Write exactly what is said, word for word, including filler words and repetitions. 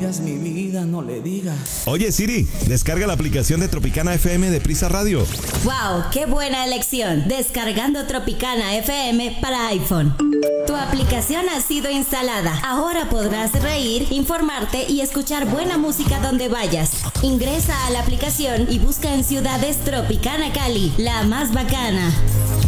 quieras mi vida, no le digas. Oye Siri, descarga la aplicación de Tropicana F M de Prisa Radio. ¡Wow! ¡Qué buena elección! Descargando Tropicana F M para iPhone. Tu aplicación ha sido instalada. Ahora podrás reír, informarte y escuchar buena música donde vayas. Ingresa a la aplicación y busca en Ciudades Tropicana Cali, la más bacana.